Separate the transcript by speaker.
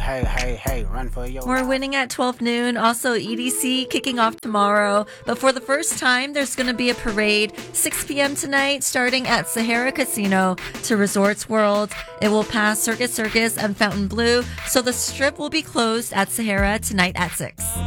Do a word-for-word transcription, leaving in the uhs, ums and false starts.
Speaker 1: hey, hey, hey, run for your
Speaker 2: More
Speaker 1: life.
Speaker 2: winning at twelve noon. Also, E D C kicking off tomorrow. But for the first time, there's going to be a parade six p.m. tonight, starting at Sahara Casino to Resorts World. It will pass Circus Circus and Fountain Blue, so the strip will be closed at Sahara tonight at six.